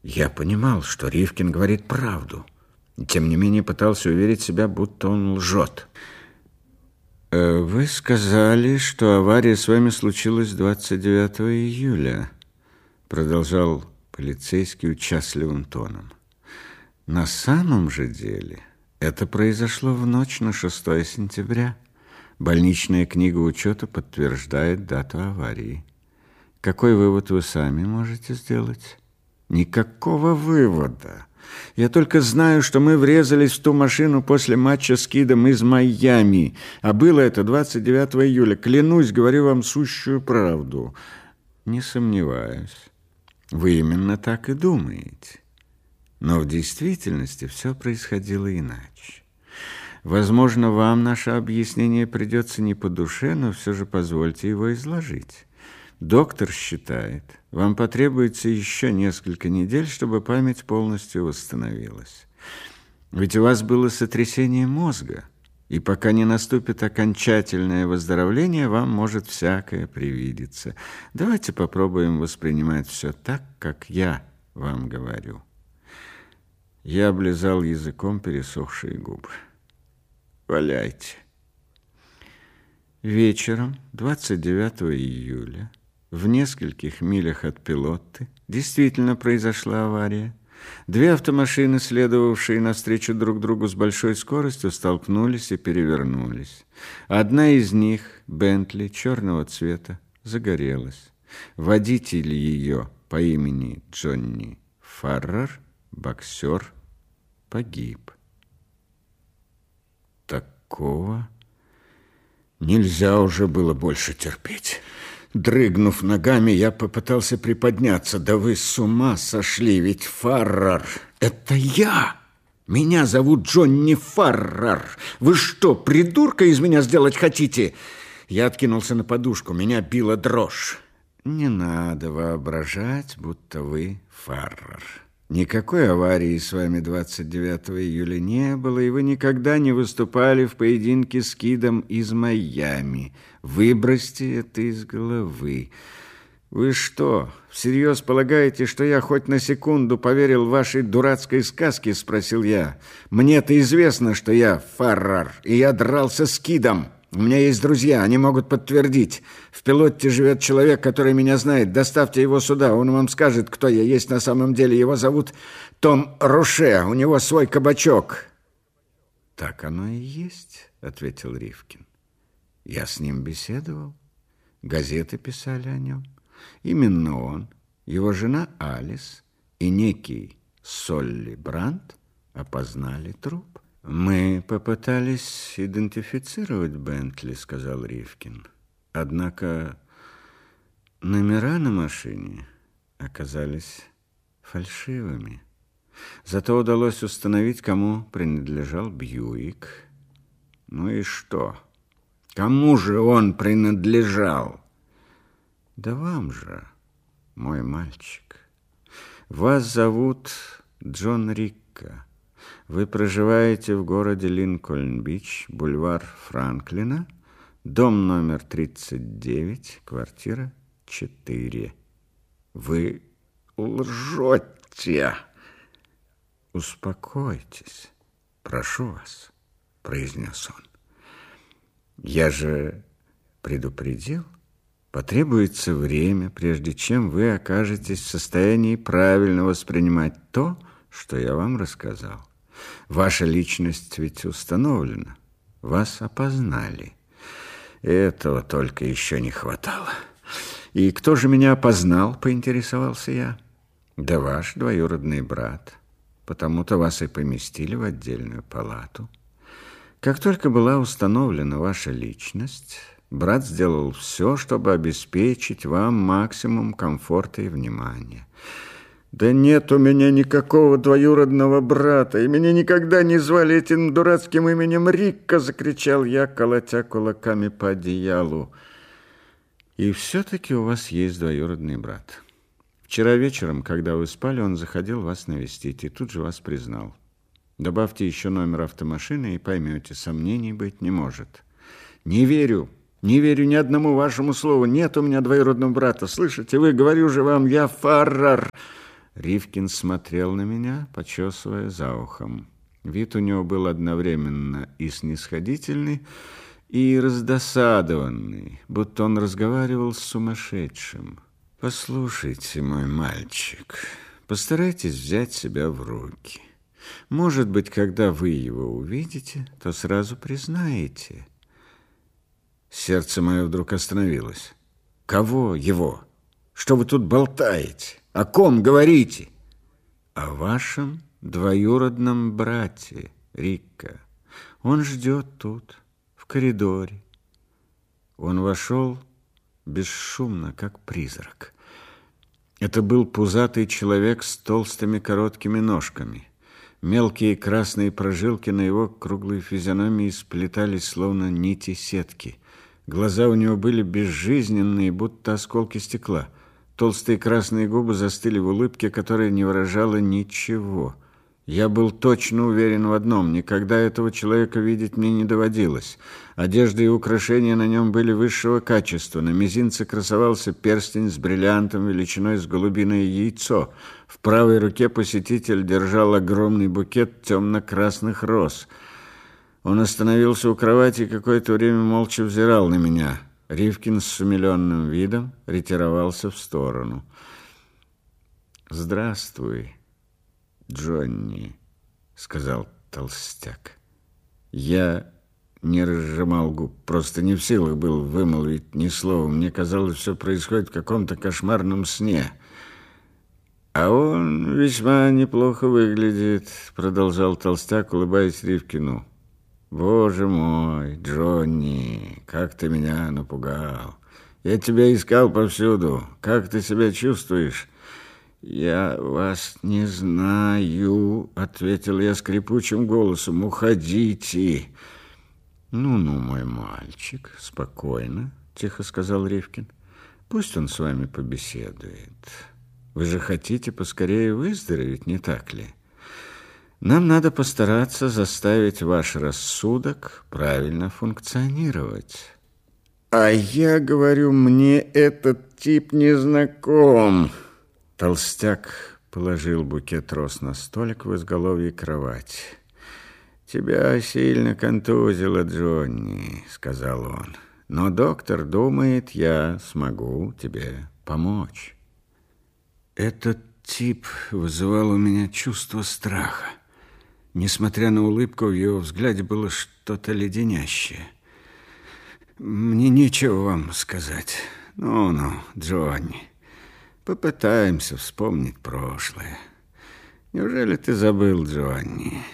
Я понимал, что Ривкин говорит правду, и тем не менее пытался уверить себя, будто он лжет. «Вы сказали, что авария с вами случилась 29 июля», продолжал полицейский участливым тоном. «На самом же деле это произошло в ночь на 6 сентября. Больничная книга учета подтверждает дату аварии. Какой вывод вы сами можете сделать?» «Никакого вывода. Я только знаю, что мы врезались в ту машину после матча с Кидом из Майами. А было это 29 июля. Клянусь, говорю вам сущую правду». «Не сомневаюсь. Вы именно так и думаете. Но в действительности все происходило иначе. Возможно, вам наше объяснение придется не по душе, но все же позвольте его изложить. Доктор считает, вам потребуется еще несколько недель, чтобы память полностью восстановилась. Ведь у вас было сотрясение мозга, и пока не наступит окончательное выздоровление, вам может всякое привидеться. Давайте попробуем воспринимать все так, как я вам говорю». Я облизал языком пересохшие губы. «Валяйте». Вечером 29 июля в нескольких милях от Пелотты действительно произошла авария. Две автомашины, следовавшие навстречу друг другу с большой скоростью, столкнулись и перевернулись. Одна из них, Бентли, черного цвета, загорелась. Водитель ее по имени Джонни Фаррер, боксер, погиб. Такого нельзя уже было больше терпеть. Дрыгнув ногами, я попытался приподняться. «Да вы с ума сошли, ведь Фаррер — это я! Меня зовут Джонни Фаррер! Вы что, придурка из меня сделать хотите?» Я откинулся на подушку, меня била дрожь. «Не надо воображать, будто вы Фаррер. Никакой аварии с вами 29 июля не было, и вы никогда не выступали в поединке с Кидом из Майами. Выбросьте это из головы. Вы что, всерьез полагаете, что я хоть на секунду поверил вашей дурацкой сказке?» — спросил я. «Мне-то известно, что я Фаррер, и я дрался с Кидом. У меня есть друзья, они могут подтвердить. В Пелотте живет человек, который меня знает. Доставьте его сюда, он вам скажет, кто я есть на самом деле. Его зовут Том Руше, у него свой кабачок». «Так оно и есть», — ответил Ривкин. «Я с ним беседовал. Газеты писали о нем. Именно он, его жена Алис и некий Солли Брандт опознали труп». «Мы попытались идентифицировать Бентли», — сказал Ривкин. «Однако номера на машине оказались фальшивыми. Зато удалось установить, кому принадлежал Бьюик». «Ну и что? Кому же он принадлежал?» «Да вам же, мой мальчик. Вас зовут Джон Рикка. Вы проживаете в городе Линкольн-Бич, бульвар Франклина, дом номер 39, квартира 4. Вы лжете!» «Успокойтесь, прошу вас», — произнес он. «Я же предупредил, потребуется время, прежде чем вы окажетесь в состоянии правильно воспринимать то, что я вам рассказал. Ваша личность ведь установлена, вас опознали. Этого только еще не хватало». «И кто же меня опознал?» — поинтересовался я. «Да ваш двоюродный брат. Потому-то вас и поместили в отдельную палату. Как только была установлена ваша личность, брат сделал все, чтобы обеспечить вам максимум комфорта и внимания». «Да нет у меня никакого двоюродного брата, и меня никогда не звали этим дурацким именем Рикка!» — закричал я, колотя кулаками по одеялу. «И все-таки у вас есть двоюродный брат. Вчера вечером, когда вы спали, он заходил вас навестить и тут же вас признал. Добавьте еще номер автомашины и поймете, сомнений быть не может». «Не верю ни одному вашему слову. Нет у меня двоюродного брата. Слышите вы, говорю же вам, я Фаррер». Ривкин смотрел на меня, почесывая за ухом. Вид у него был одновременно и снисходительный, и раздосадованный, будто он разговаривал с сумасшедшим. «Послушайте, мой мальчик, постарайтесь взять себя в руки. Может быть, когда вы его увидите, то сразу признаете». Сердце мое вдруг остановилось. «Кого его? Что вы тут болтаете? О ком говорите?» «О вашем двоюродном брате, Рикка. Он ждет тут, в коридоре». Он вошел бесшумно, как призрак. Это был пузатый человек с толстыми короткими ножками. Мелкие красные прожилки на его круглой физиономии сплетались, словно нити сетки. Глаза у него были безжизненные, будто осколки стекла. Толстые красные губы застыли в улыбке, которая не выражала ничего. Я был точно уверен в одном: никогда этого человека видеть мне не доводилось. Одежда и украшения на нем были высшего качества. На мизинце красовался перстень с бриллиантом величиной с голубиное яйцо. В правой руке посетитель держал огромный букет темно-красных роз. Он остановился у кровати и какое-то время молча взирал на меня. Ривкин с умиленным видом ретировался в сторону. «Здравствуй, Джонни», — сказал толстяк. Я не разжимал губ, просто не в силах был вымолвить ни слова. Мне казалось, все происходит в каком-то кошмарном сне. «А он весьма неплохо выглядит», — продолжал толстяк, улыбаясь Ривкину. «Боже мой, Джонни, как ты меня напугал! Я тебя искал повсюду. Как ты себя чувствуешь?» «Я вас не знаю», — ответил я скрипучим голосом. «Уходите». «Ну-ну, мой мальчик, спокойно», — тихо сказал Ривкин. «Пусть он с вами побеседует. Вы же хотите поскорее выздороветь, не так ли? Нам надо постараться заставить ваш рассудок правильно функционировать». «А я говорю, мне этот тип не знаком». Толстяк положил букет роз на столик в изголовье кровати. «Тебя сильно контузило, Джонни», — сказал он. «Но доктор думает, я смогу тебе помочь». Этот тип вызывал у меня чувство страха. Несмотря на улыбку, в его взгляде было что-то леденящее. «Мне нечего вам сказать. Ну-ну, Джонни. Попытаемся вспомнить прошлое. Неужели ты забыл, Джонни?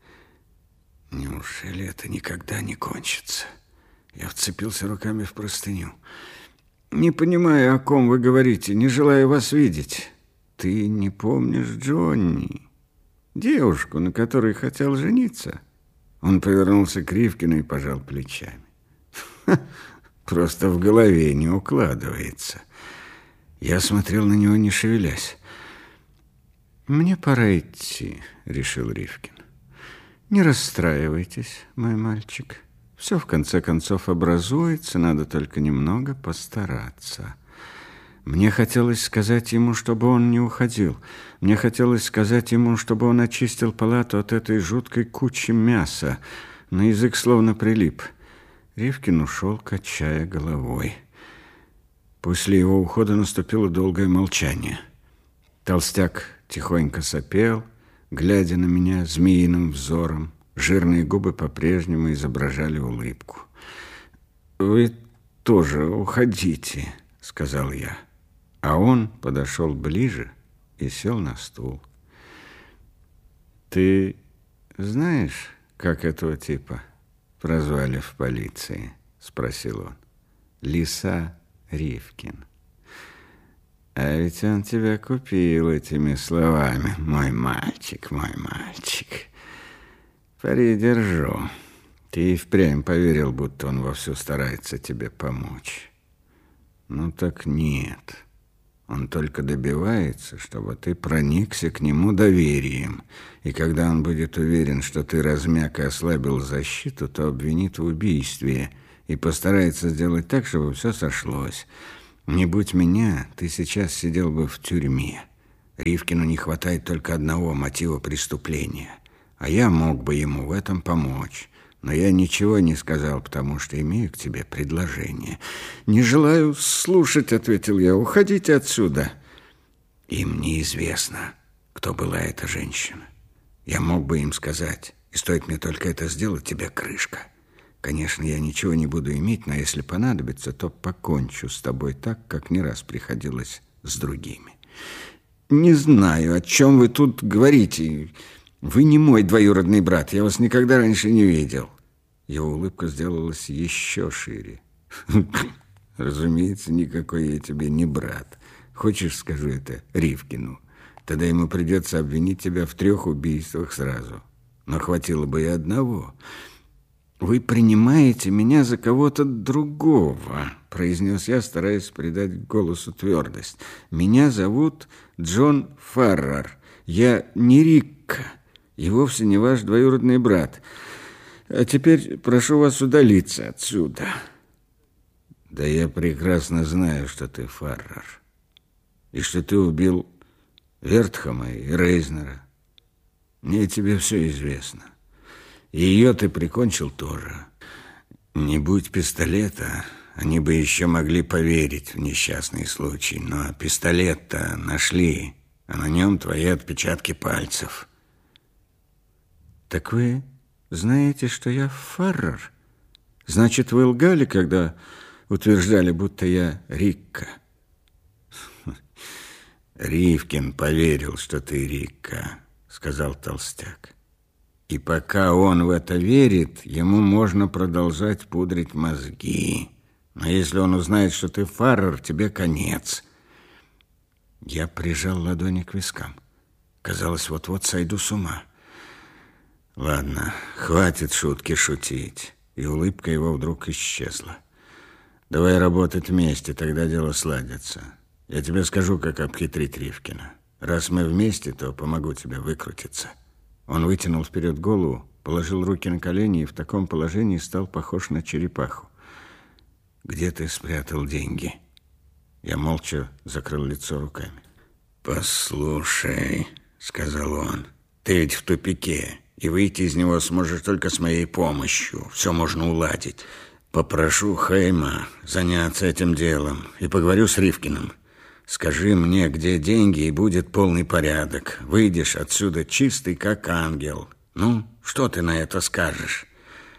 Неужели это никогда не кончится?» Я вцепился руками в простыню. «Не понимаю, о ком вы говорите, не желаю вас видеть. Ты не помнишь Джонни? Девушку, на которой хотел жениться?» Он повернулся к Ривкину и пожал плечами. «Просто в голове не укладывается». Я смотрел на него, не шевелясь. «Мне пора идти», — решил Ривкин. «Не расстраивайтесь, мой мальчик. Все, в конце концов, образуется, надо только немного постараться». Мне хотелось сказать ему, чтобы он не уходил. Мне хотелось сказать ему, чтобы он очистил палату от этой жуткой кучи мяса. Но язык словно прилип. Ривкин ушел, качая головой. После его ухода наступило долгое молчание. Толстяк тихонько сопел, глядя на меня змеиным взором. Жирные губы по-прежнему изображали улыбку. «Вы тоже уходите», — сказал я. А он подошел ближе и сел на стул. «Ты знаешь, как этого типа прозвали в полиции?» — спросил он. «Лиса Ривкин». «А ведь он тебя купил этими словами, мой мальчик, мой мальчик. Пари держу. Ты и впрямь поверил, будто он вовсю старается тебе помочь. Ну так нет. Он только добивается, чтобы ты проникся к нему доверием. И когда он будет уверен, что ты размяк и ослабил защиту, то обвинит в убийстве и постарается сделать так, чтобы все сошлось. Не будь меня, ты сейчас сидел бы в тюрьме. Ривкину не хватает только одного мотива преступления, а я мог бы ему в этом помочь. Но я ничего не сказал, потому что имею к тебе предложение. «Не желаю слушать», — ответил я. «Уходите отсюда». Им неизвестно, кто была эта женщина. Я мог бы им сказать, и стоит мне только это сделать, тебе крышка. Конечно, я ничего не буду иметь, но если понадобится, то покончу с тобой так, как не раз приходилось с другими. Не знаю, о чем вы тут говорите. Вы не мой двоюродный брат, я вас никогда раньше не видел. Его улыбка сделалась еще шире. Разумеется, никакой я тебе не брат. Хочешь, скажу это Ривкину? Тогда ему придется обвинить тебя в 3 убийствах сразу. Но хватило бы и одного. «Вы принимаете меня за кого-то другого», — произнес я, стараясь придать голосу твердость. «Меня зовут Джон Фаррар. Я не Рикка и вовсе не ваш двоюродный брат. А теперь прошу вас удалиться отсюда». «Да я прекрасно знаю, что ты Фаррар, и что ты убил Вертхама и Рейзнера. Мне тебе все известно. И ее ты прикончил тоже. Не будь пистолета, они бы еще могли поверить в несчастный случай. Но пистолет-то нашли, а на нем твои отпечатки пальцев». «Так вы знаете, что я Фаррар? Значит, вы лгали, когда утверждали, будто я Рикка?» «Ривкин поверил, что ты Рикка», — сказал толстяк. «И пока он в это верит, ему можно продолжать пудрить мозги. Но если он узнает, что ты Фаррар, тебе конец». Я прижал ладони к вискам. Казалось, вот-вот сойду с ума. «Ладно, хватит шутки шутить». И улыбка его вдруг исчезла. «Давай работать вместе, тогда дело сладится. Я тебе скажу, как обхитрить Ривкина. Раз мы вместе, то помогу тебе выкрутиться». Он вытянул вперед голову, положил руки на колени и в таком положении стал похож на черепаху. «Где ты спрятал деньги?» Я молча закрыл лицо руками. «Послушай», — сказал он, — «ты ведь в тупике, и выйти из него сможешь только с моей помощью. Все можно уладить. Попрошу Хейма заняться этим делом и поговорю с Ривкиным. Скажи мне, где деньги, и будет полный порядок. Выйдешь отсюда чистый, как ангел. Ну, что ты на это скажешь?»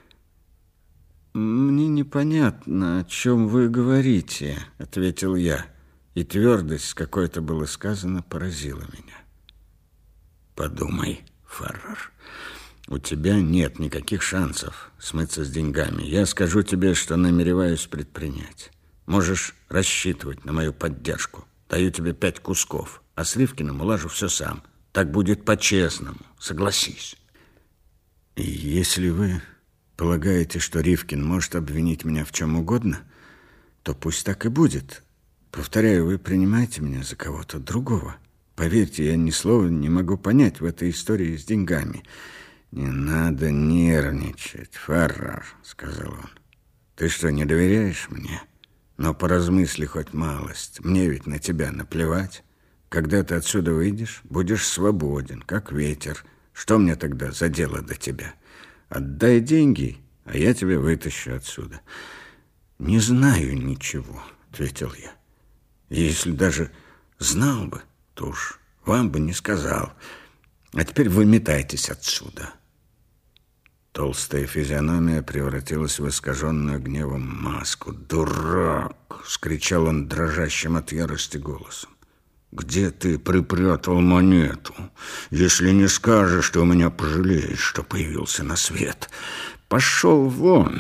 «Мне непонятно, о чем вы говорите», — ответил я, и твердость, с какой это было сказано, поразила меня. «Подумай, Фаррар, у тебя нет никаких шансов смыться с деньгами. Я скажу тебе, что намереваюсь предпринять. Можешь рассчитывать на мою поддержку. Даю тебе 5 кусков, а с Ривкиным улажу все сам. Так будет по-честному, согласись». «И если вы полагаете, что Ривкин может обвинить меня в чем угодно, то пусть так и будет. Повторяю, вы принимаете меня за кого-то другого. Поверьте, я ни слова не могу понять в этой истории с деньгами». «Не надо нервничать, Фаррар», — сказал он. «Ты что, не доверяешь мне? Но поразмысли хоть малость. Мне ведь на тебя наплевать. Когда ты отсюда выйдешь, будешь свободен, как ветер. Что мне тогда за дело до тебя? Отдай деньги, а я тебя вытащу отсюда». «Не знаю ничего», — ответил я. «Если даже знал бы, то уж вам бы не сказал. А теперь выметайтесь отсюда». Толстая физиономия превратилась в искаженную гневом маску. «Дурак!» — вскричал он дрожащим от ярости голосом. «Где ты припрятал монету? Если не скажешь, то у меня пожалеешь, что появился на свет. Пошел вон!»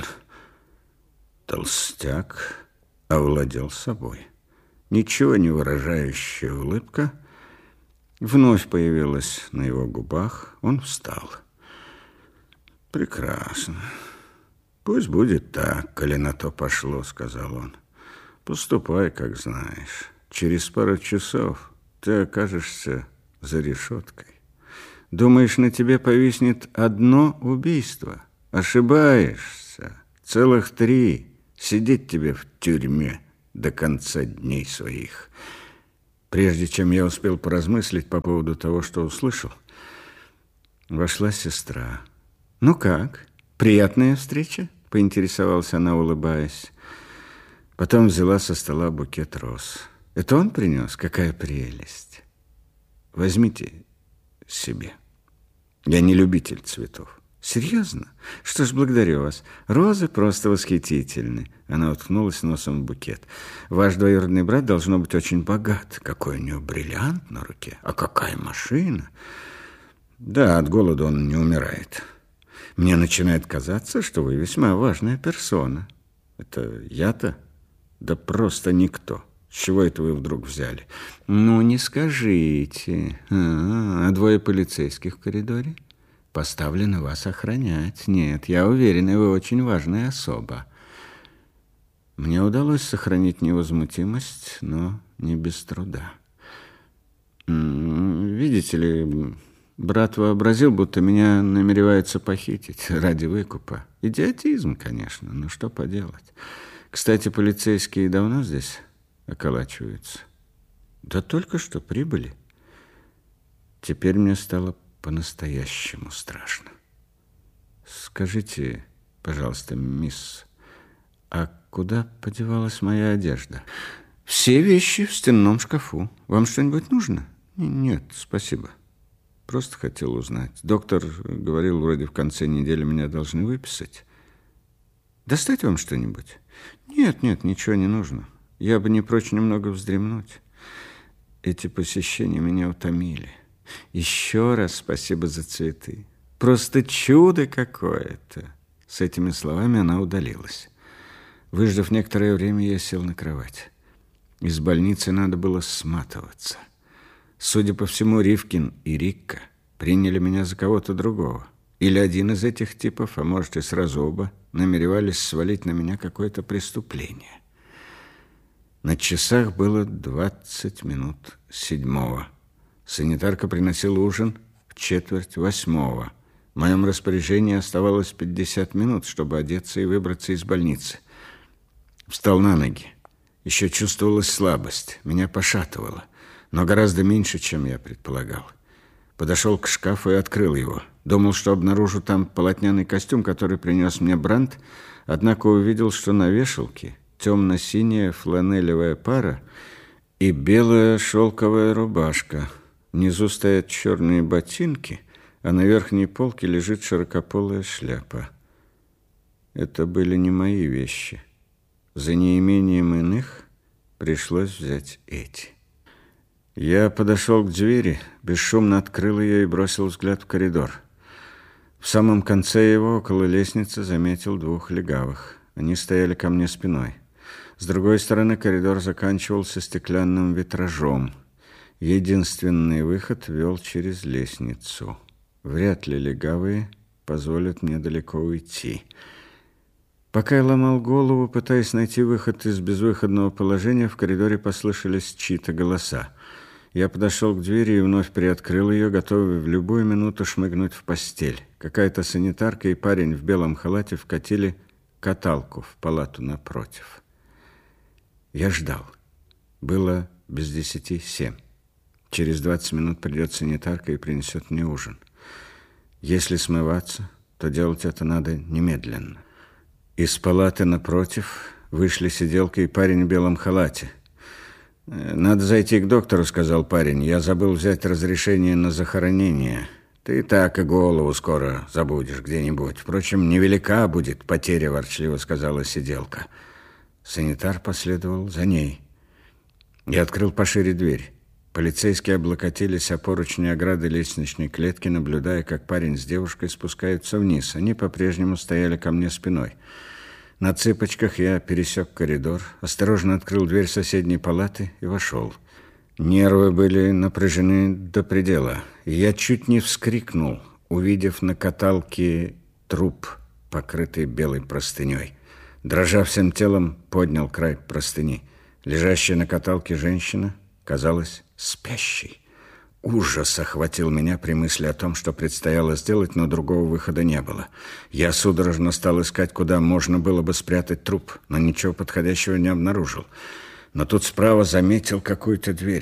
Толстяк овладел собой. Ничего не выражающая улыбка вновь появилась на его губах. Он встал. «Прекрасно. Пусть будет так, коли на то пошло», — сказал он. «Поступай, как знаешь. Через пару часов ты окажешься за решеткой. Думаешь, на тебе повиснет одно убийство? Ошибаешься. Целых 3. Сидеть тебе в тюрьме до конца дней своих». Прежде чем я успел поразмыслить по поводу того, что услышал, вошла сестра. «Ну как? Приятная встреча?» — поинтересовалась она, улыбаясь. Потом взяла со стола букет роз. «Это он принес? Какая прелесть! Возьмите себе. Я не любитель цветов». «Серьезно? Что ж, благодарю вас. Розы просто восхитительны». Она уткнулась носом в букет. «Ваш двоюродный брат должно быть очень богат. Какой у него бриллиант на руке. А какая машина!» «Да, от голода он не умирает. Мне начинает казаться, что вы весьма важная персона». «Это я-то? Да просто никто. С чего это вы вдруг взяли?» «Ну, не скажите. А двое полицейских в коридоре поставлены вас охранять. Нет, я уверена, вы очень важная особа». Мне удалось сохранить невозмутимость, но не без труда. «Видите ли, брат вообразил, будто меня намеревается похитить ради выкупа. Идиотизм, конечно, но что поделать. Кстати, полицейские давно здесь околачиваются?» «Да только что прибыли». Теперь мне стало по-настоящему страшно. «Скажите, пожалуйста, мисс, а куда подевалась моя одежда?» «Все вещи в стенном шкафу. Вам что-нибудь нужно?» «Нет, спасибо. Просто хотел узнать. Доктор говорил, вроде в конце недели меня должны выписать. Достать вам что-нибудь?» «Нет, ничего не нужно. Я бы не прочь немного вздремнуть. Эти посещения меня утомили. Еще раз спасибо за цветы. Просто чудо какое-то». С этими словами она удалилась. Выждав некоторое время, я сел на кровать. Из больницы надо было сматываться. Судя по всему, Ривкин и Рикка приняли меня за кого-то другого. Или один из этих типов, а может и сразу оба, намеревались свалить на меня какое-то преступление. На часах было 20 минут 7. Санитарка приносила ужин в 7:45. В моем распоряжении оставалось 50 минут, чтобы одеться и выбраться из больницы. Встал на ноги. Еще чувствовалась слабость. Меня пошатывало, но гораздо меньше, чем я предполагал. Подошел к шкафу и открыл его. Думал, что обнаружу там полотняный костюм, который принес мне Брандт, однако увидел, что на вешалке темно-синяя фланелевая пара и белая шелковая рубашка. Внизу стоят черные ботинки, а на верхней полке лежит широкополая шляпа. Это были не мои вещи. За неимением иных пришлось взять эти. Я подошел к двери, бесшумно открыл ее и бросил взгляд в коридор. В самом конце его, около лестницы, заметил 2 легавых. Они стояли ко мне спиной. С другой стороны коридор заканчивался стеклянным витражом. Единственный выход вел через лестницу. Вряд ли легавые позволят мне далеко уйти. Пока я ломал голову, пытаясь найти выход из безвыходного положения, в коридоре послышались чьи-то голоса. Я подошел к двери и вновь приоткрыл ее, готовый в любую минуту шмыгнуть в постель. Какая-то санитарка и парень в белом халате вкатили каталку в палату напротив. Я ждал. Было без 10:07. Через 20 минут придет санитарка и принесет мне ужин. Если смываться, то делать это надо немедленно. Из палаты напротив вышли сиделка и парень в белом халате. «Надо зайти к доктору», — сказал парень. «Я забыл взять разрешение на захоронение. Ты так и голову скоро забудешь где-нибудь. Впрочем, невелика будет потеря», — ворчливо сказала сиделка. Санитар последовал за ней. Я открыл пошире дверь. Полицейские облокотились о поручни ограды лестничной клетки, наблюдая, как парень с девушкой спускаются вниз. Они по-прежнему стояли ко мне спиной. На цыпочках я пересек коридор, осторожно открыл дверь соседней палаты и вошел. Нервы были напряжены до предела, и я чуть не вскрикнул, увидев на каталке труп, покрытый белой простыней. Дрожа всем телом, поднял край простыни. Лежащая на каталке женщина казалась спящей. Ужас охватил меня при мысли о том, что предстояло сделать, но другого выхода не было. Я судорожно стал искать, куда можно было бы спрятать труп, но ничего подходящего не обнаружил. Но тут справа заметил какую-то дверь.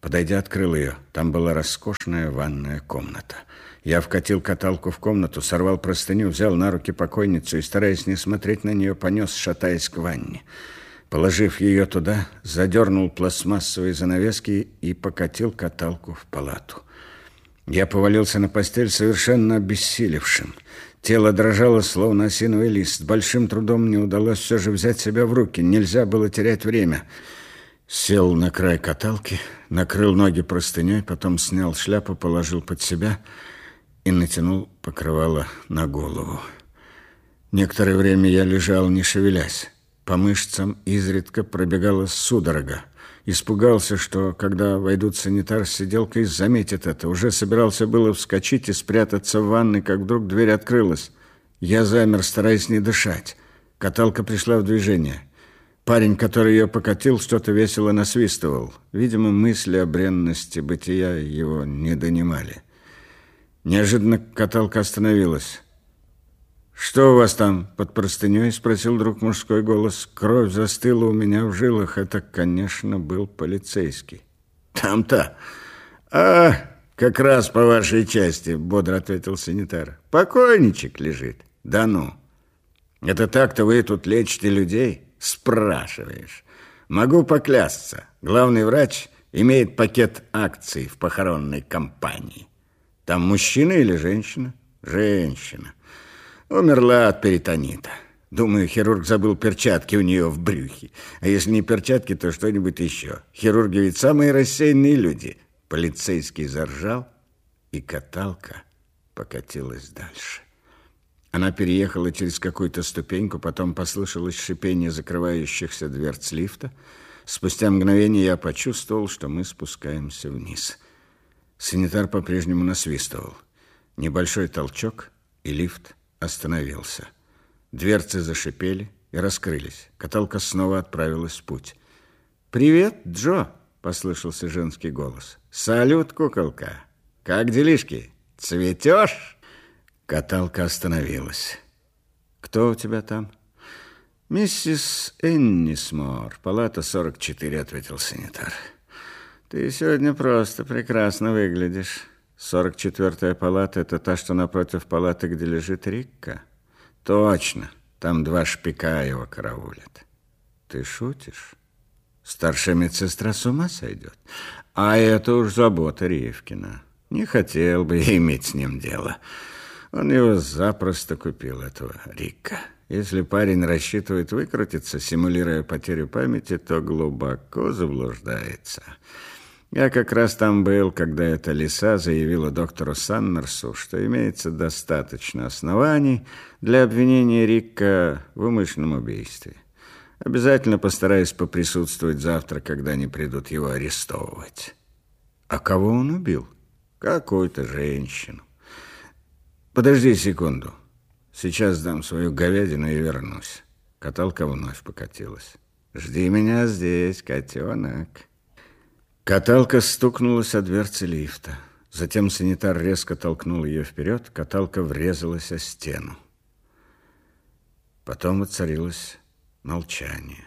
Подойдя, открыл ее. Там была роскошная ванная комната. Я вкатил каталку в комнату, сорвал простыню, взял на руки покойницу и, стараясь не смотреть на нее, понес, шатаясь к ванне. Положив ее туда, задернул пластмассовые занавески и покатил каталку в палату. Я повалился на постель совершенно обессилевшим. Тело дрожало, словно осиновый лист. С большим трудом мне удалось все же взять себя в руки. Нельзя было терять время. Сел на край каталки, накрыл ноги простыней, потом снял шляпу, положил под себя и натянул покрывало на голову. Некоторое время я лежал, не шевелясь. По мышцам изредка пробегала судорога. Испугался, что, когда войдут санитар с сиделкой, заметит это. Уже собирался было вскочить и спрятаться в ванной, как вдруг дверь открылась. Я замер, стараясь не дышать. Каталка пришла в движение. Парень, который ее покатил, что-то весело насвистывал. Видимо, мысли о бренности бытия его не донимали. Неожиданно каталка остановилась. «Что у вас там под простыней?» — спросил вдруг мужской голос. Кровь застыла у меня в жилах. Это, конечно, был полицейский. «Там-то? Как раз по вашей части», — бодро ответил санитар. «Покойничек лежит». «Да ну! Это так-то вы тут лечите людей?» «Спрашиваешь. Могу поклясться. Главный врач имеет пакет акций в похоронной компании. Там мужчина или женщина?» «Женщина. Умерла от перитонита. Думаю, хирург забыл перчатки у нее в брюхе. А если не перчатки, то что-нибудь еще. Хирурги ведь самые рассеянные люди». Полицейский заржал, и каталка покатилась дальше. Она переехала через какую-то ступеньку, потом послышалось шипение закрывающихся дверц лифта. Спустя мгновение я почувствовал, что мы спускаемся вниз. Санитар по-прежнему насвистывал. Небольшой толчок, и лифт остановился. Дверцы зашипели и раскрылись. Каталка снова отправилась в путь. «Привет, Джо!» — послышался женский голос. «Салют, куколка! Как делишки? Цветешь?» Каталка остановилась. «Кто у тебя там?» «Миссис Эннисмор, палата 44», — ответил санитар. «Ты сегодня просто прекрасно выглядишь. 44-я палата — это та, что напротив палаты, где лежит Рикка?» «Точно. Там 2 шпика его караулят». «Ты шутишь? Старшая медсестра с ума сойдет. А это уж забота Ривкина. Не хотел бы я иметь с ним дело. Он его запросто купил, этого Рика. Если парень рассчитывает выкрутиться, симулируя потерю памяти, то глубоко заблуждается. Я как раз там был, когда эта лиса заявила доктору Саммерсу, что имеется достаточно оснований для обвинения Рика в умышленном убийстве. Обязательно постараюсь поприсутствовать завтра, когда они придут его арестовывать. А кого он убил? Какую-то женщину. Подожди секунду. Сейчас дам свою говядину и вернусь. Каталка вновь покатилась. Жди меня здесь, котенок. Каталка стукнулась о дверцы лифта. Затем санитар резко толкнул ее вперед. Каталка врезалась о стену. Потом воцарилось молчание.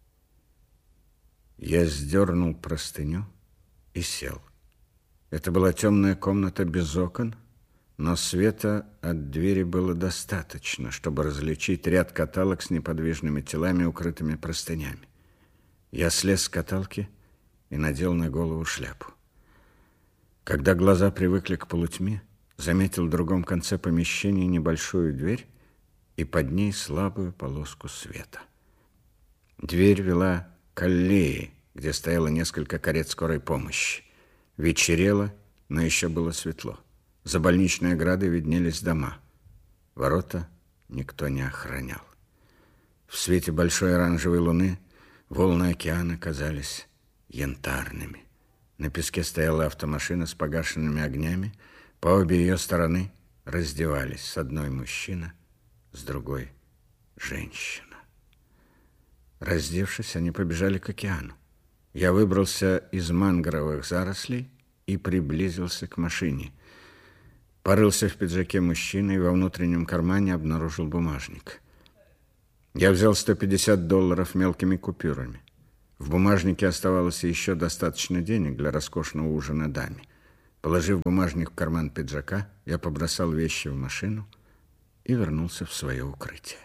Я сдернул простыню и сел. Это была темная комната без окон, но света от двери было достаточно, чтобы различить ряд каталок с неподвижными телами, укрытыми простынями. Я слез с каталки и надел на голову шляпу. Когда глаза привыкли к полутьме, заметил в другом конце помещения небольшую дверь и под ней слабую полоску света. Дверь вела к аллее, где стояло несколько карет скорой помощи. Вечерело, но еще было светло. За больничной оградой виднелись дома. Ворота никто не охранял. В свете большой оранжевой луны волны океана казались янтарными. На песке стояла автомашина с погашенными огнями. По обе ее стороны раздевались. С одной мужчина, с другой женщина. Раздевшись, они побежали к океану. Я выбрался из мангровых зарослей и приблизился к машине. Порылся в пиджаке мужчины и во внутреннем кармане обнаружил бумажник. Я взял $150 мелкими купюрами. В бумажнике оставалось еще достаточно денег для роскошного ужина даме. Положив бумажник в карман пиджака, я побросал вещи в машину и вернулся в свое укрытие.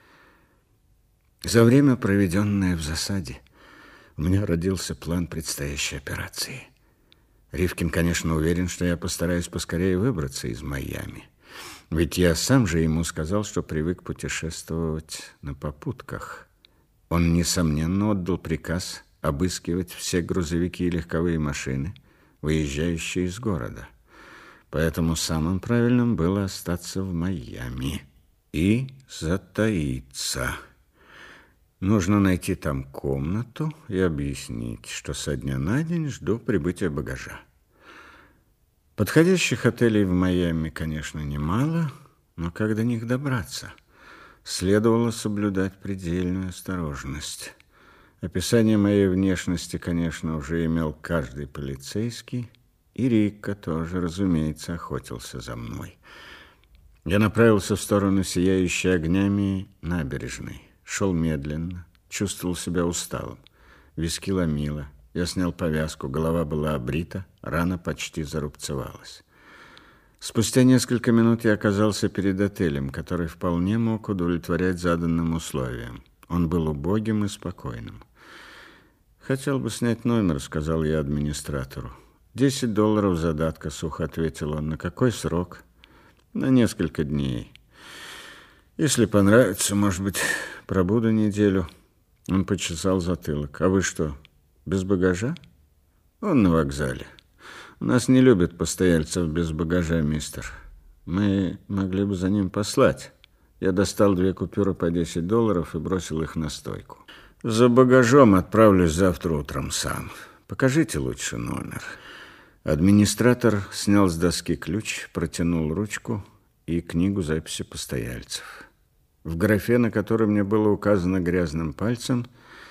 За время, проведенное в засаде, у меня родился план предстоящей операции. Ривкин, конечно, уверен, что я постараюсь поскорее выбраться из Майами. Ведь я сам же ему сказал, что привык путешествовать на попутках. Он, несомненно, отдал приказ обыскивать все грузовики и легковые машины, выезжающие из города. Поэтому самым правильным было остаться в Майами и затаиться. Нужно найти там комнату и объяснить, что со дня на день жду прибытия багажа. Подходящих отелей в Майами, конечно, немало, но как до них добраться? Следовало соблюдать предельную осторожность. Описание моей внешности, конечно, уже имел каждый полицейский, и Рикко тоже, разумеется, охотился за мной. Я направился в сторону сияющей огнями набережной. Шел медленно, чувствовал себя усталым. Виски ломило. Я снял повязку, голова была обрита, рана почти зарубцевалась. Спустя несколько минут я оказался перед отелем, который вполне мог удовлетворять заданным условиям. Он был убогим и спокойным. «Хотел бы снять номер», — сказал я администратору. $10 задатка, — сухо ответил он. «На какой срок?» «На несколько дней. Если понравится, может быть, пробуду неделю». Он почесал затылок. «А вы что, без багажа?» «Он на вокзале. У нас не любят постояльцев без багажа, мистер. Мы могли бы за ним послать». Я достал 2 купюры по $10 и бросил их на стойку. «За багажом отправлюсь завтра утром сам. Покажите лучше номер». Администратор снял с доски ключ, протянул ручку и книгу записи постояльцев. В графе, на которой мне было указано грязным пальцем,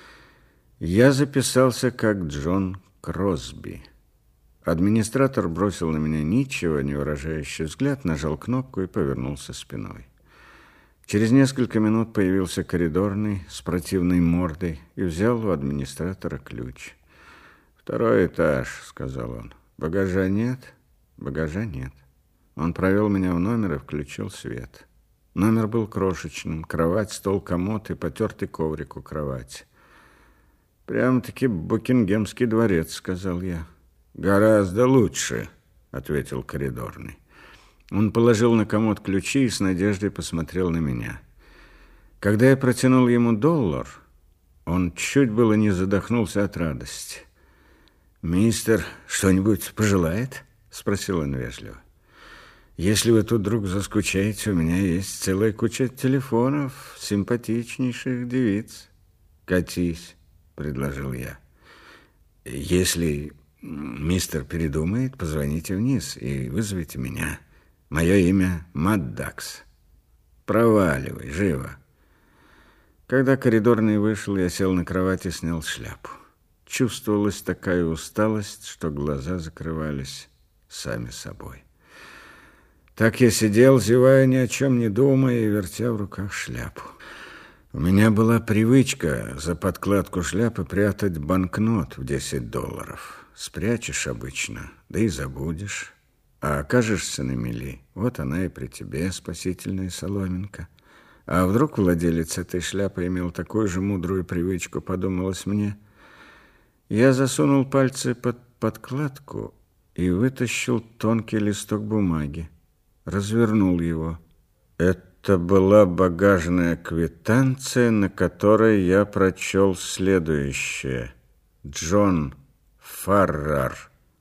я записался как Джон Кросби. Администратор бросил на меня ничего не выражающий взгляд, нажал кнопку и повернулся спиной. Через несколько минут появился коридорный с противной мордой и взял у администратора ключ. «Второй этаж», — сказал он. «Багажа нет?» «Багажа нет». Он провел меня в номер и включил свет. Номер был крошечным. Кровать, стол, комод и потертый коврик у кровати. «Прямо-таки Букингемский дворец», — сказал я. «Гораздо лучше», — ответил коридорный. Он положил на комод ключи и с надеждой посмотрел на меня. Когда я протянул ему $1, он чуть было не задохнулся от радости. «Мистер что-нибудь пожелает?» — спросил он вежливо. «Если вы тут вдруг заскучаете, у меня есть целая куча телефонов симпатичнейших девиц». «Катись», — предложил я. «Если мистер передумает, позвоните вниз и вызовите меня. Мое имя Маддакс. Проваливай, живо». Когда коридорный вышел, я сел на кровать и снял шляпу. Чувствовалась такая усталость, что глаза закрывались сами собой. Так я сидел, зевая, ни о чем не думая и вертя в руках шляпу. У меня была привычка за подкладку шляпы прятать банкнот в $10. Спрячешь обычно, да и забудешь. А окажешься на мели, вот она и при тебе, спасительная соломинка. А вдруг владелец этой шляпы имел такую же мудрую привычку, подумалось мне. Я засунул пальцы под подкладку и вытащил тонкий листок бумаги. Развернул его. Это была багажная квитанция, на которой я прочел следующее. Джон Фаррар.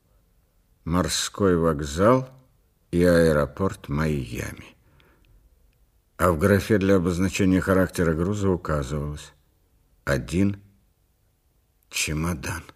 Морской вокзал и аэропорт Майами. А в графе для обозначения характера груза указывалось 1 чемодан.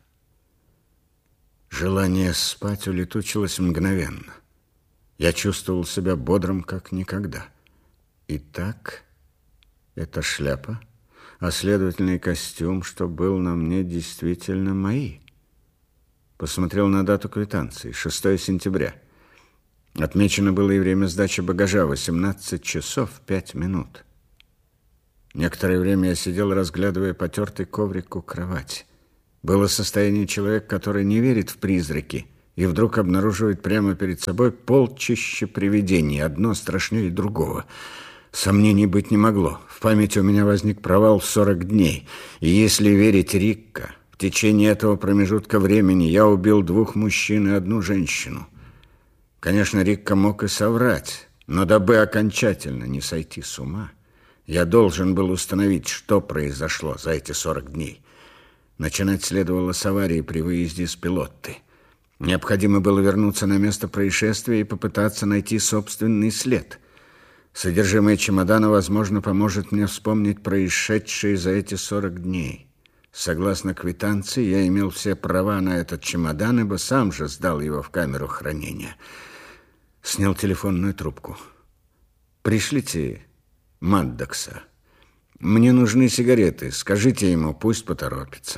Желание спать улетучилось мгновенно. Я чувствовал себя бодрым, как никогда. Итак, эта шляпа, а следовательно и костюм, что был на мне, действительно мои. Посмотрел на дату квитанции, 6 сентября. Отмечено было и время сдачи багажа, 18 часов 5 минут. Некоторое время я сидел, разглядывая потертый коврик у кровати. Было состояние человека, который не верит в призраки и вдруг обнаруживает прямо перед собой полчища привидений, одно страшнее другого. Сомнений быть не могло. В памяти у меня возник провал в 40 дней. И если верить Рикко, в течение этого промежутка времени я убил 2 мужчин и 1 женщину. Конечно, Рикко мог и соврать, но дабы окончательно не сойти с ума, я должен был установить, что произошло за эти 40 дней. Начинать следовало с аварии при выезде с Пилотты. Необходимо было вернуться на место происшествия и попытаться найти собственный след. Содержимое чемодана, возможно, поможет мне вспомнить происшедшее за эти 40 дней. Согласно квитанции, я имел все права на этот чемодан, ибо сам же сдал его в камеру хранения. Снял телефонную трубку. «Пришлите Маддокса. Мне нужны сигареты. Скажите ему, пусть поторопится».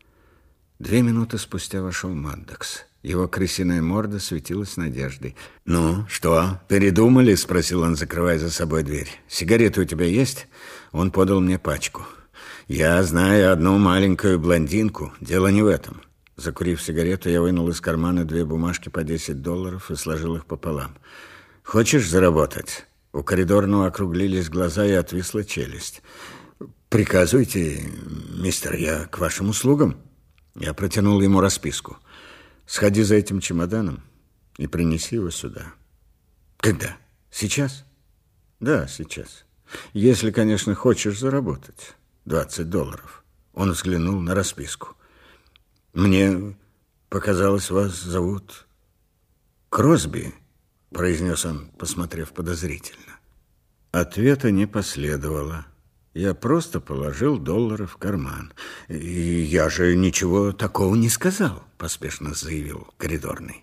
2 минуты спустя вошел Маддокс. Его крысиная морда светилась надеждой. «Ну, что, передумали?» – спросил он, закрывая за собой дверь. «Сигареты у тебя есть?» Он подал мне пачку. «Я знаю одну маленькую блондинку. Дело не в этом». Закурив сигарету, я вынул из кармана 2 бумажки по $10 и сложил их пополам. «Хочешь заработать?» У коридорного округлились глаза и отвисла челюсть. «Приказывайте, мистер, я к вашим услугам». Я протянул ему расписку. «Сходи за этим чемоданом и принеси его сюда». «Когда? Сейчас?» «Да, сейчас. Если, конечно, хочешь заработать $20. Он взглянул на расписку. «Мне показалось, вас зовут Кросби», — произнес он, посмотрев подозрительно. Ответа не последовало. Я просто положил $1 в карман. «И я же ничего такого не сказал», — поспешно заявил коридорный.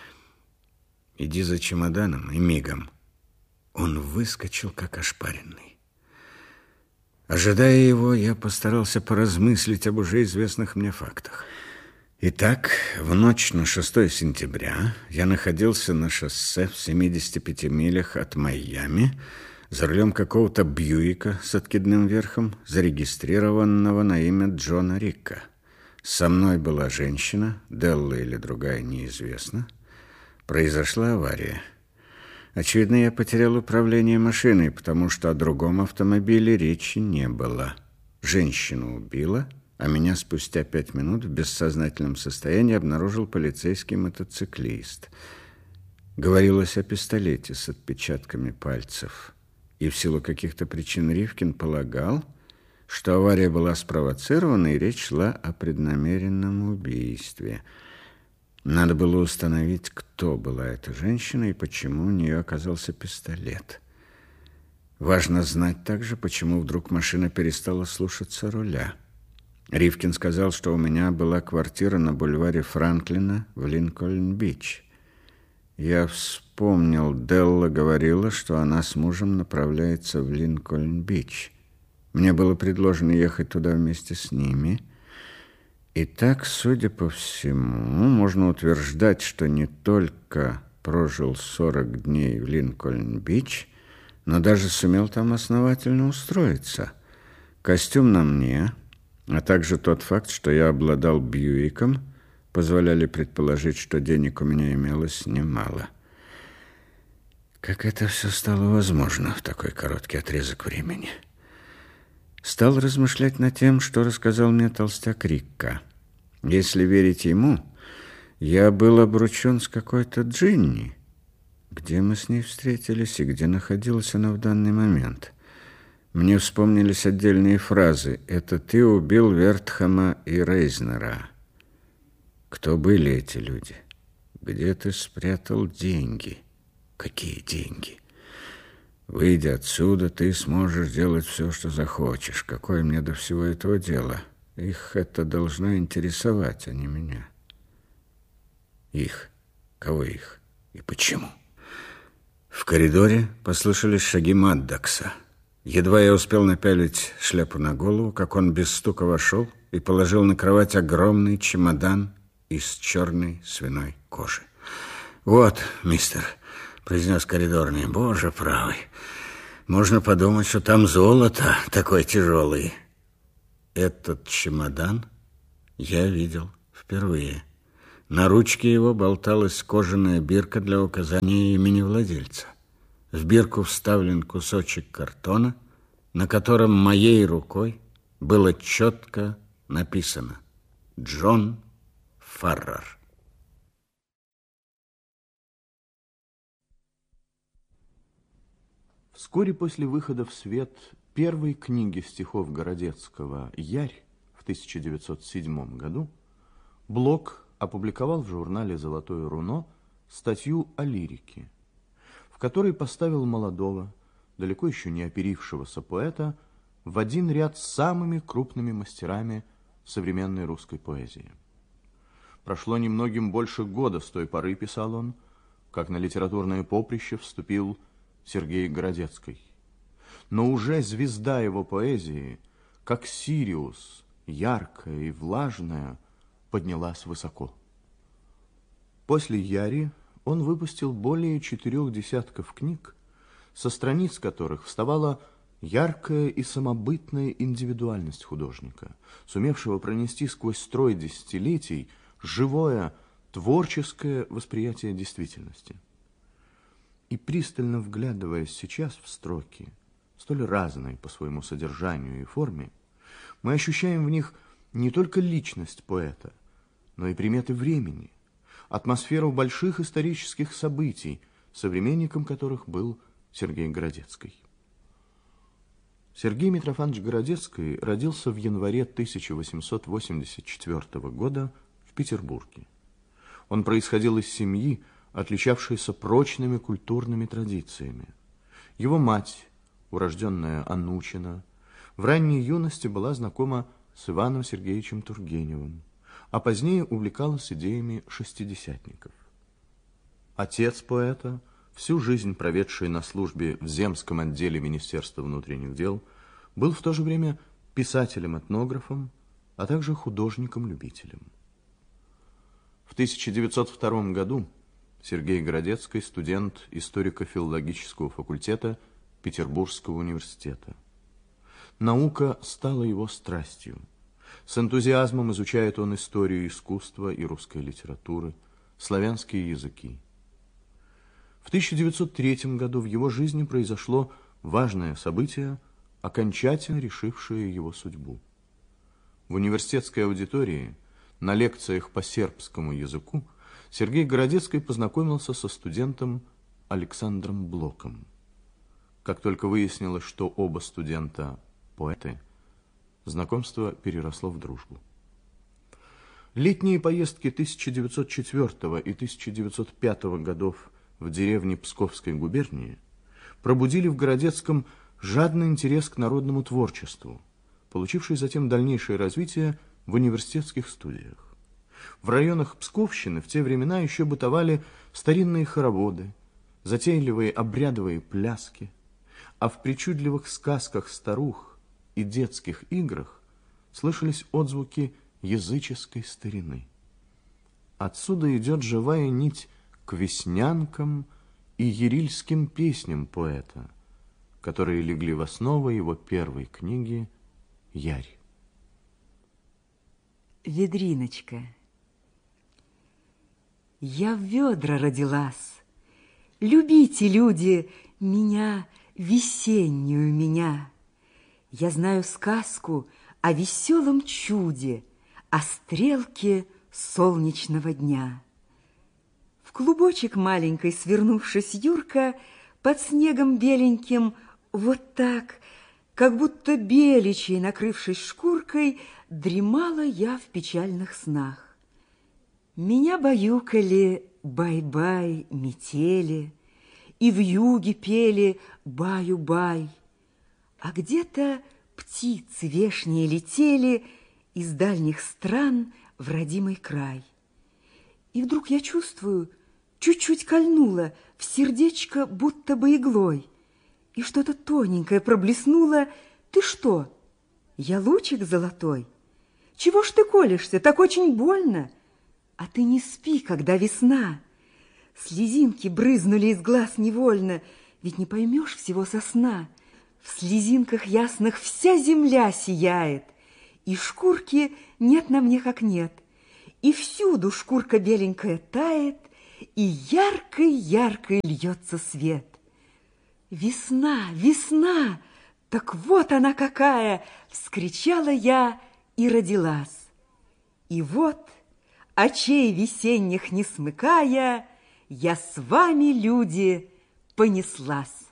«Иди за чемоданом и мигом». Он выскочил, как ошпаренный. Ожидая его, я постарался поразмыслить об уже известных мне фактах. Итак, в ночь на 6 сентября я находился на шоссе в 75 милях от Майами, за рулем какого-то Бьюика с откидным верхом, зарегистрированного на имя Джона Рикко. Со мной была женщина, Делла или другая, неизвестно. Произошла авария. Очевидно, я потерял управление машиной, потому что о другом автомобиле речи не было. Женщину убила, а меня спустя 5 минут в бессознательном состоянии обнаружил полицейский мотоциклист. Говорилось о пистолете с отпечатками пальцев. И в силу каких-то причин Ривкин полагал, что авария была спровоцирована, и речь шла о преднамеренном убийстве. Надо было установить, кто была эта женщина и почему у нее оказался пистолет. Важно знать также, почему вдруг машина перестала слушаться руля. Ривкин сказал, что у меня была квартира на бульваре Франклина в Линкольн-Бич. Я вспомнил, Делла говорила, что она с мужем направляется в Линкольн-Бич. Мне было предложено ехать туда вместе с ними. И так, судя по всему, можно утверждать, что не только прожил 40 дней в Линкольн-Бич, но даже сумел там основательно устроиться. Костюм на мне, а также тот факт, что я обладал Бьюиком, позволяли предположить, что денег у меня имелось немало. Как это все стало возможно в такой короткий отрезок времени? Стал размышлять над тем, что рассказал мне толстяк Рикко. Если верить ему, я был обручен с какой-то Джинни. Где мы с ней встретились и где находилась она в данный момент? Мне вспомнились отдельные фразы. «Это ты убил Вертхэма и Рейзнера». Кто были эти люди? Где ты спрятал деньги? Какие деньги? Выйдя отсюда, ты сможешь делать все, что захочешь. Какое мне до всего этого дела? Их это должно интересовать, а не меня. Их? Кого их? И почему? В коридоре послышались шаги Маддокса. Едва я успел напялить шляпу на голову, как он без стука вошел и положил на кровать огромный чемодан из черной свиной кожи. «Вот, мистер», — произнес коридорный, — «боже правый, можно подумать, что там золото такое тяжелое». Этот чемодан Я видел впервые. На ручке его болталась кожаная бирка для указания имени владельца. В бирку вставлен кусочек картона, на котором моей рукой было четко написано «Джон Фаррар». Вскоре после выхода в свет первой книги стихов Городецкого «Ярь» в 1907 году Блок опубликовал в журнале «Золотое руно» статью о лирике, в которой поставил молодого, далеко еще не оперившегося поэта в один ряд с самыми крупными мастерами современной русской поэзии. Прошло немногим больше года с той поры, писал он, как на литературное поприще вступил Сергей Городецкий. Но уже звезда его поэзии, как Сириус, яркая и влажная, поднялась высоко. После «Яри» он выпустил более 4 десятков книг, со страниц которых вставала яркая и самобытная индивидуальность художника, сумевшего пронести сквозь строй десятилетий живое, творческое восприятие действительности. И пристально вглядываясь сейчас в строки, столь разные по своему содержанию и форме, мы ощущаем в них не только личность поэта, но и приметы времени, атмосферу больших исторических событий, современником которых был Сергей Городецкий. Сергей Митрофанович Городецкий родился в январе 1884 года в Петербурге. Он происходил из семьи, отличавшейся прочными культурными традициями. Его мать, урожденная Анучина, в ранней юности была знакома с Иваном Сергеевичем Тургеневым, а позднее увлекалась идеями шестидесятников. Отец поэта, всю жизнь проведший на службе в земском отделе Министерства внутренних дел, был в то же время писателем-этнографом, а также художником-любителем. В 1902 году Сергей Городецкий, студент историко-филологического факультета Петербургского университета. Наука стала его страстью. С энтузиазмом изучает он историю искусства и русской литературы, славянские языки. В 1903 году в его жизни произошло важное событие, окончательно решившее его судьбу. В университетской аудитории на лекциях по сербскому языку Сергей Городецкий познакомился со студентом Александром Блоком. Как только выяснилось, что оба студента поэты, знакомство переросло в дружбу. Летние поездки 1904 и 1905 годов в деревне Псковской губернии пробудили в Городецком жадный интерес к народному творчеству, получивший затем дальнейшее развитие в университетских студиях. В районах Псковщины в те времена еще бытовали старинные хороводы, затейливые обрядовые пляски, а в причудливых сказках старух и детских играх слышались отзвуки языческой старины. Отсюда идет живая нить к веснянкам и ярильским песням поэта, которые легли в основу его первой книги «Ярь». Ведриночка. Я в ведра родилась. Любите, люди, меня, весеннюю меня. Я знаю сказку о веселом чуде, о стрелке солнечного дня. В клубочек маленькой свернувшись, Юрка под снегом беленьким вот так, как будто беличьей, накрывшись шкуркой, дремала я в печальных снах. Меня баюкали бай-бай метели, и вьюги пели баю-бай, а где-то птицы вешние летели из дальних стран в родимый край. И вдруг я чувствую, чуть-чуть кольнуло в сердечко будто бы иглой, и что-то тоненькое проблеснуло. Ты что? Я лучик золотой. Чего ж ты колешься? Так очень больно. А ты не спи, когда весна. Слезинки брызнули из глаз невольно, ведь не поймешь всего со сна. В слезинках ясных вся земля сияет, и и шкурки нет на мне как нет. И всюду шкурка беленькая тает, и яркой-яркой льется свет. Весна, весна, так вот она какая! Вскричала я и родилась. И вот, очей весенних не смыкая, я с вами, люди, понеслась.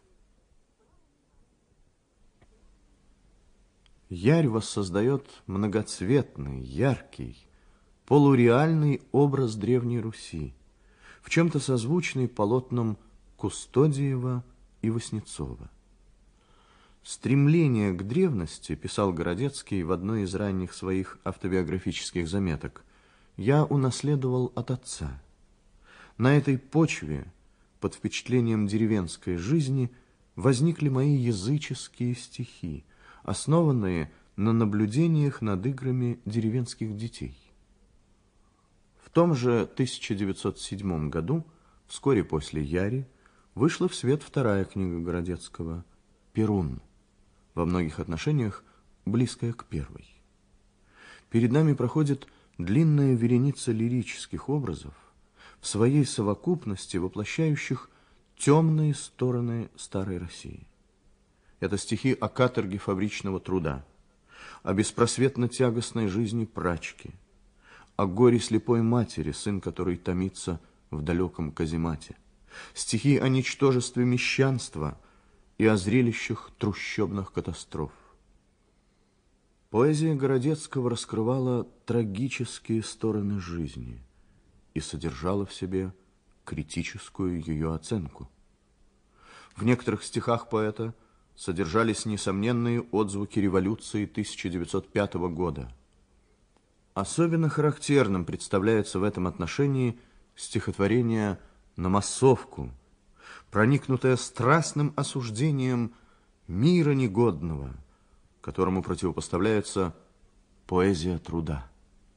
Ярь воссоздает многоцветный, яркий, полуреальный образ Древней Руси, в чем-то созвучный полотнам Кустодиева и Васнецова. «Стремление к древности», писал Городецкий в одной из ранних своих автобиографических заметок, «я унаследовал от отца. На этой почве, под впечатлением деревенской жизни, возникли мои языческие стихи, основанные на наблюдениях над играми деревенских детей». В том же 1907 году, вскоре после Яри, вышла в свет вторая книга Городецкого «Перун», во многих отношениях близкая к первой. Перед нами проходит длинная вереница лирических образов, в своей совокупности воплощающих темные стороны старой России. Это стихи о каторге фабричного труда, о беспросветно-тягостной жизни прачки, о горе слепой матери, сын которой томится в далеком каземате, стихи о ничтожестве мещанства и о зрелищах трущобных катастроф. Поэзия Городецкого раскрывала трагические стороны жизни и содержала в себе критическую ее оценку. В некоторых стихах поэта содержались несомненные отзвуки революции 1905 года. Особенно характерным представляется в этом отношении стихотворение «На массовку», проникнутое страстным осуждением мира негодного, которому противопоставляется поэзия труда.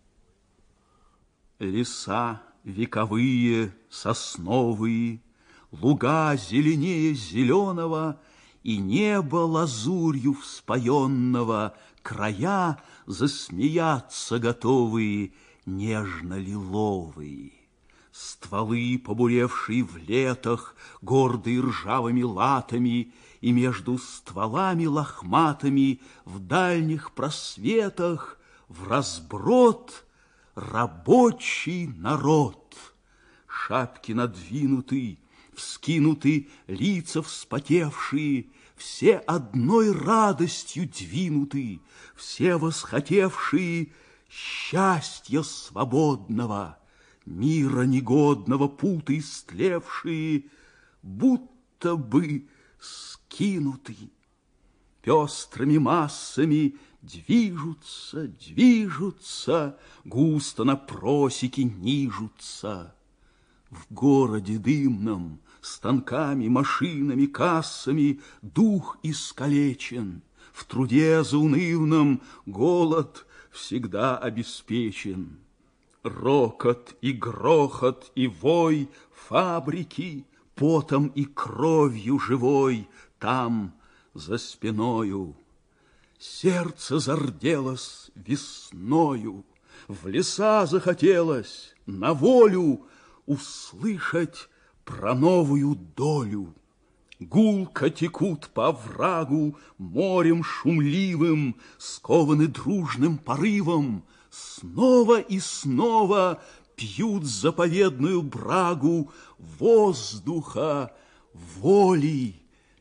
Леса вековые, сосновые, луга зеленее зеленого, и небо лазурью вспоенного, края засмеяться готовые, нежно-лиловые. Стволы, побуревшие в летах, гордые ржавыми латами, и между стволами лохматыми в дальних просветах в разброд рабочий народ. Шапки надвинуты, вскинуты лица вспотевшие, все одной радостью двинуты, все восхотевшие счастья свободного, мира негодного путы истлевшие, будто бы скинуты. Пестрыми массами движутся, движутся, густо на просеке нижутся. В городе дымном, станками, машинами, кассами дух искалечен, в труде заунывном голод всегда обеспечен. Рокот и грохот и вой фабрики, потом и кровью живой там за спиною. Сердце зарделось весною, в леса захотелось на волю услышать про новую долю. Гулко текут по оврагу морем шумливым, скованы дружным порывом, снова и снова пьют заповедную брагу воздуха, воли,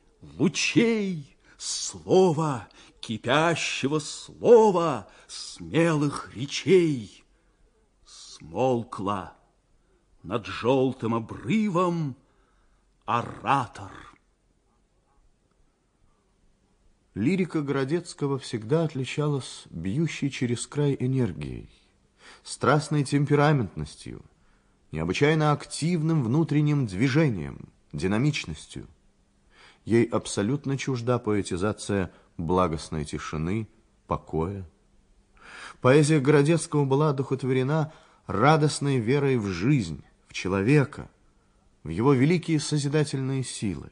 лучей, слова, кипящего слова, смелых речей. Смолкла над желтым обрывом оратор. Лирика Городецкого всегда отличалась бьющей через край энергией, страстной темпераментностью, необычайно активным внутренним движением, динамичностью. Ей абсолютно чужда поэтизация благостной тишины, покоя. Поэзия Городецкого была одухотворена радостной верой в жизнь, в человека, в его великие созидательные силы.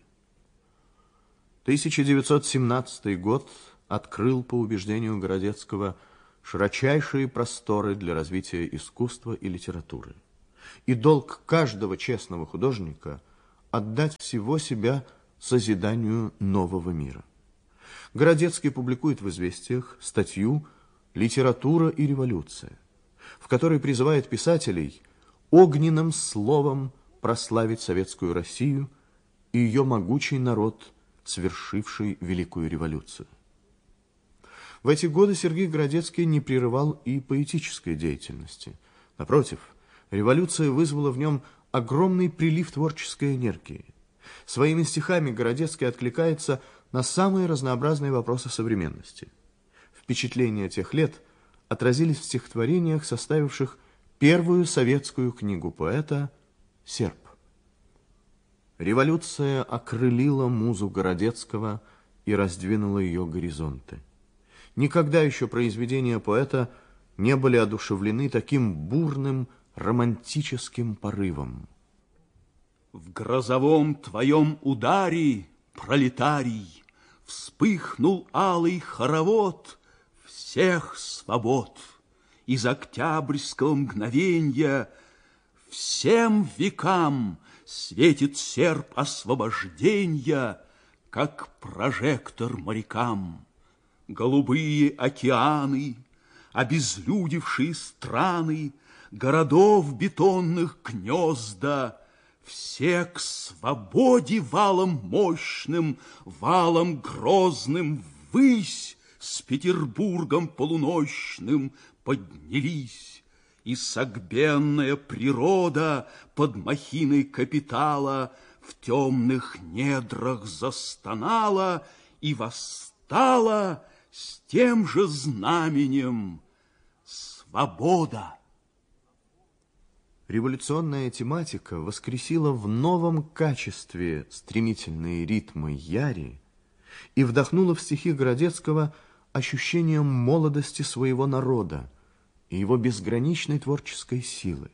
1917 год открыл, по убеждению Городецкого, широчайшие просторы для развития искусства и литературы. И долг каждого честного художника – отдать всего себя созиданию нового мира. Городецкий публикует в «Известиях» статью «Литература и революция», в которой призывает писателей огненным словом прославить советскую Россию и ее могучий народ, совершивший Великую революцию. В эти годы Сергей Городецкий не прерывал и поэтической деятельности. Напротив, революция вызвала в нем огромный прилив творческой энергии. Своими стихами Городецкий откликается на самые разнообразные вопросы современности. Впечатления тех лет отразились в стихотворениях, составивших первую советскую книгу поэта «Серб». Революция окрылила музу Городецкого и раздвинула ее горизонты. Никогда еще произведения поэта не были одушевлены таким бурным романтическим порывом. В грозовом твоем ударе, пролетарий, вспыхнул алый хоровод всех свобод. Из октябрьского мгновенья всем векам светит серп освобожденья, как прожектор морякам. Голубые океаны, обезлюдевшие страны, городов бетонных гнезда, все к свободе валом мощным, валом грозным ввысь с Петербургом полуночным поднялись. И согбенная природа под махиной капитала в темных недрах застонала и восстала с тем же знаменем свобода. Революционная тематика воскресила в новом качестве стремительные ритмы яри и вдохнула в стихи Городецкого ощущение молодости своего народа и его безграничной творческой силы.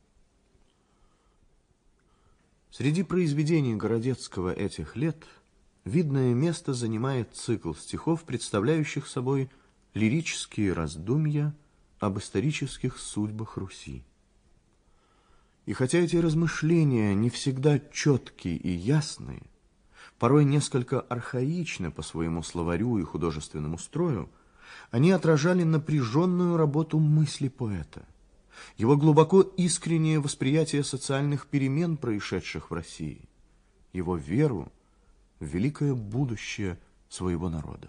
Среди произведений Городецкого этих лет видное место занимает цикл стихов, представляющих собой лирические раздумья об исторических судьбах Руси. И хотя эти размышления не всегда четкие и ясные, порой несколько архаичны по своему словарю и художественному строю, они отражали напряженную работу мысли поэта, его глубоко искреннее восприятие социальных перемен, происшедших в России, его веру в великое будущее своего народа.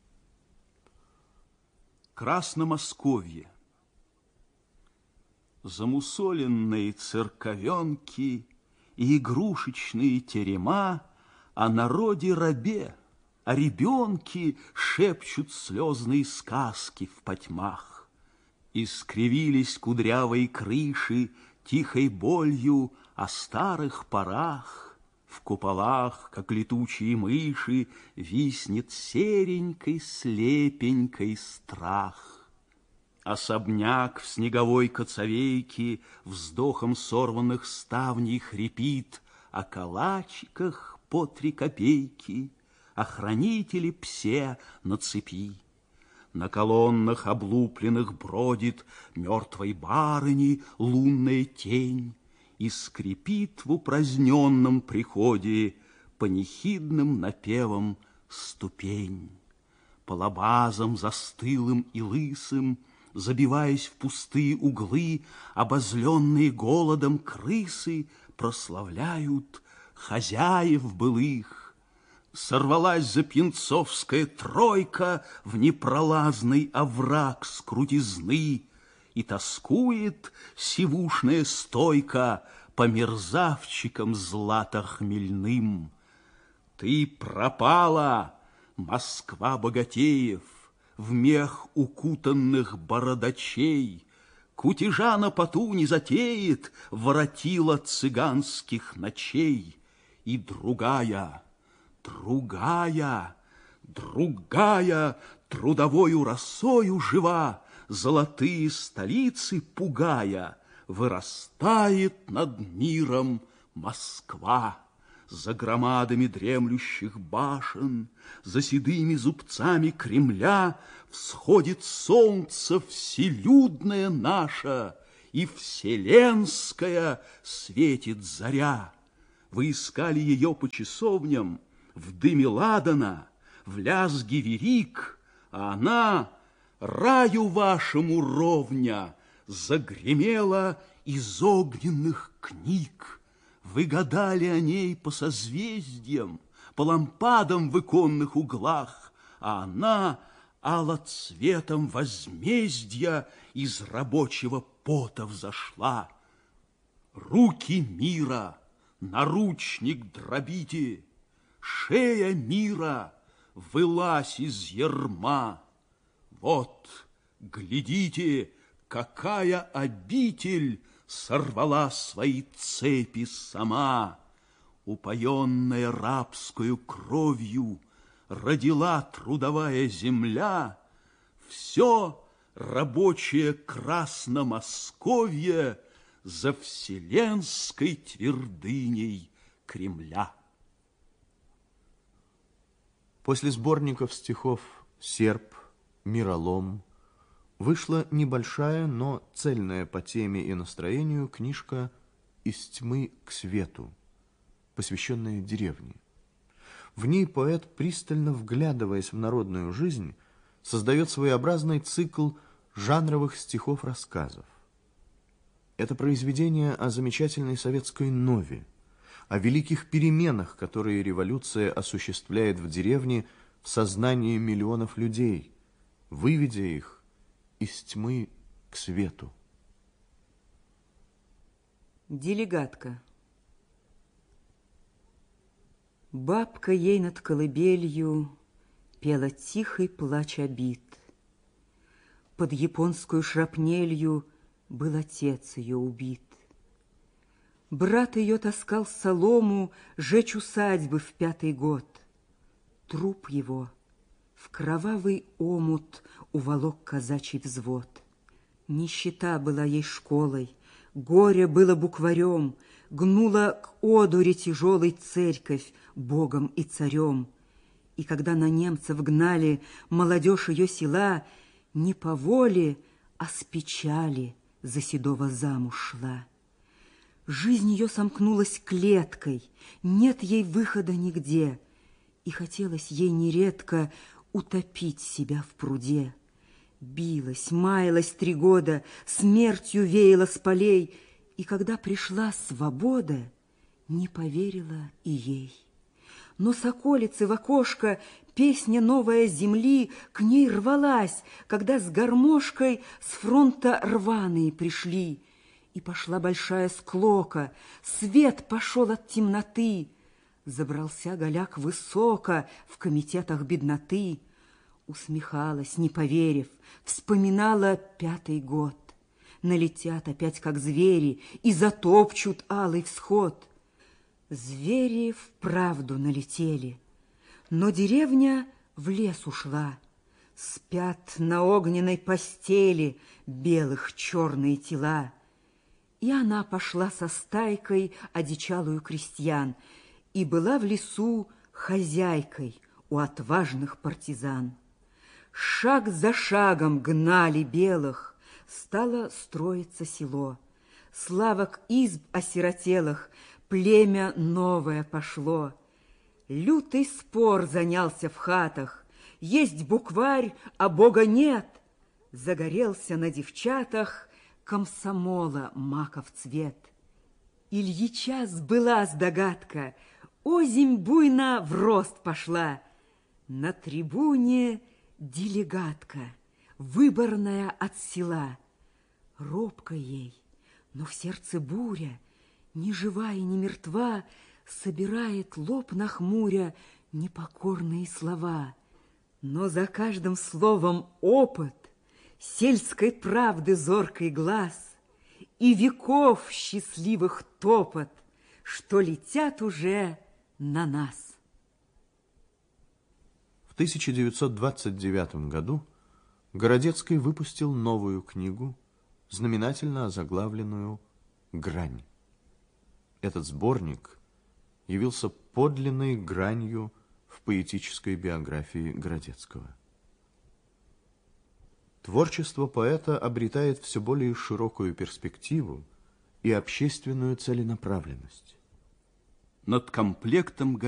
Красномосковье. Замусоленные церковенки и игрушечные терема о народе-рабе, о ребенке шепчут слезные сказки в потьмах. Искривились кудрявые крыши тихой болью о старых порах. В куполах, как летучие мыши, виснет серенькой, слепенькой страх. Особняк в снеговой коцовейке вздохом сорванных ставней хрипит о калачиках по 3 копейки, о хранителе псе на цепи. На колоннах облупленных бродит мертвой барыни лунная тень и скрипит в упраздненном приходе панихидным напевом ступень. По лабазам застылым и лысым, забиваясь в пустые углы, обозленные голодом крысы прославляют хозяев былых. Сорвалась запинцовская тройка в непролазный овраг с крутизны, и тоскует сивушная стойка по мерзавчикам злато-хмельным. Ты пропала, Москва богатеев, в мех укутанных бородачей, кутежа на поту не затеет воротила цыганских ночей. И другая трудовою росою жива, золотые столицы пугая, вырастает над миром Москва. за громадами дремлющих башен, за седыми зубцами Кремля всходит солнце вселюдное наше, и вселенская светит заря. Вы искали ее по часовням, в дыме ладана, в лязге верик, а она раю вашему ровня загремела из огненных книг. Вы гадали о ней по созвездиям, по лампадам в иконных углах, а она алоцветом возмездия из рабочего пота взошла. Руки мира, наручник дробите, шея мира, вылазь из ярма. Вот, глядите, какая обитель сорвала свои цепи сама, упоенная рабскую кровью, родила трудовая земля все рабочее Красномосковье за вселенской твердыней Кремля. После сборников стихов «Серп», «Миролом» вышла небольшая, но цельная по теме и настроению книжка «Из тьмы к свету», посвященная деревне. В ней поэт, пристально вглядываясь в народную жизнь, создает своеобразный цикл жанровых стихов-рассказов. Это произведение о замечательной советской нове, о великих переменах, которые революция осуществляет в деревне в сознании миллионов людей, выведя их из тьмы к свету. Делегатка. Бабка ей над колыбелью пела тихий плач обид. Под японскую шрапнелью был отец ее убит. Брат ее таскал солому жечь усадьбы в 5-й год. Труп его в кровавый омут уволок казачий взвод. Нищета была ей школой, горе было букварем, гнула к одуре тяжелой церковь богом и царем. И когда на немцев гнали молодежь ее села, не по воле, а с печали за седого замуж шла. Жизнь ее сомкнулась клеткой, нет ей выхода нигде, и хотелось ей нередко утопить себя в пруде. Билась, маялась 3 года, смертью веяла с полей, и когда пришла свобода, не поверила и ей. Но с околицы в окошко песня новая земли к ней рвалась, когда с гармошкой с фронта рваные пришли. И пошла большая склока, свет пошел от темноты. Забрался голяк высоко в комитетах бедноты. Усмехалась, не поверив, вспоминала 5-й год. Налетят опять, как звери, и затопчут алый всход. Звери вправду налетели, но деревня в лес ушла. Спят на огненной постели белых черные тела. И она пошла со стайкой одичалую крестьян и была в лесу хозяйкой у отважных партизан. Шаг за шагом гнали белых, стало строиться село. Славок изб осиротелых племя новое пошло. Лютый спор занялся в хатах. Есть букварь, а Бога нет. Загорелся на девчатах комсомола маков цвет. Ильича сбылась догадка, озимь буйно в рост пошла. На трибуне делегатка, выборная от села. Робко ей, но в сердце буря, ни жива и ни мертва, собирает лоб нахмуря непокорные слова. Но за каждым словом опыт, сельской правды зоркий глаз и веков счастливых топот, что летят уже на нас. В 1929 году Городецкий выпустил новую книгу, знаменательно озаглавленную «Грань». Этот сборник явился подлинной гранью в поэтической биографии Городецкого. Творчество поэта обретает все более широкую перспективу и общественную целенаправленность. Над комплектом